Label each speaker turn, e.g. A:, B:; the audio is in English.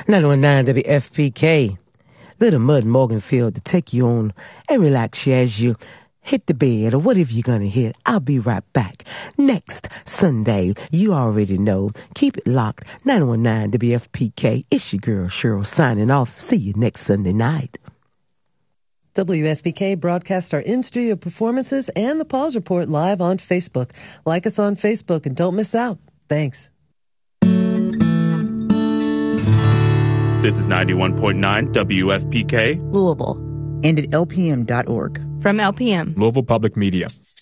A: 919 WFPK. Little Mud Morganfield to take you on and relax you as you hit the bed or whatever you're going to hit. I'll be right back. Next Sunday, you already know. Keep it locked. 919 WFPK. It's your girl Cheryl signing off. See you next Sunday night.
B: WFPK broadcasts our in-studio performances and the Pause Report live on Facebook. Like us on Facebook and don't miss out. Thanks.
C: This is 91.9 WFPK,
D: Louisville, and at lpm.org.
E: From LPM,
F: Louisville Public Media.